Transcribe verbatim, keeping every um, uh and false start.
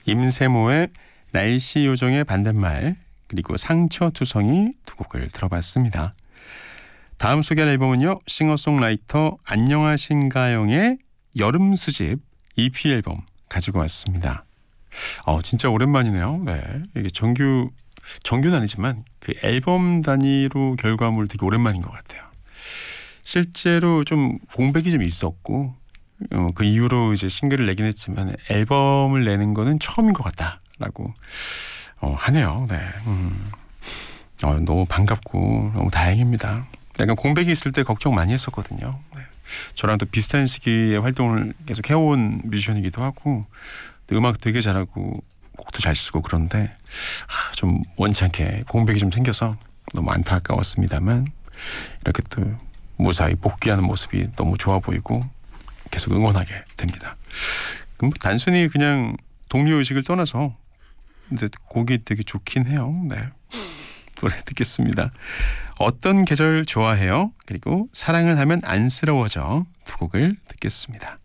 임세모의 날씨 요정의 반대말, 그리고 상처투성이 두 곡을 들어봤습니다. 다음 소개할 앨범은요, 싱어송라이터 안녕하신가영의 여름 수집 이피 앨범 가지고 왔습니다. 어, 진짜 오랜만이네요. 네, 이게 정규 정규는 아니지만 그 앨범 단위로 결과물 되게 오랜만인 것 같아요. 실제로 좀 공백이 좀 있었고, 어, 그 이후로 이제 싱글을 내긴 했지만 앨범을 내는 거는 처음인 것 같다라고 어, 하네요. 네, 음. 어, 너무 반갑고 너무 다행입니다. 약간 공백이 있을 때 걱정 많이 했었거든요. 네. 저랑 또 비슷한 시기에 활동을 계속 해온 뮤지션이기도 하고, 또 음악 되게 잘하고 곡도 잘 쓰고 그런데 아, 좀 원치 않게 공백이 좀 생겨서 너무 안타까웠습니다만, 이렇게 또 무사히 복귀하는 모습이 너무 좋아 보이고 계속 응원하게 됩니다. 그럼 단순히 그냥 동료의식을 떠나서 근데 곡이 되게 좋긴 해요. 네, 노래 듣겠습니다. 어떤 계절 좋아해요? 그리고 사랑을 하면 안쓰러워져 두 곡을 듣겠습니다.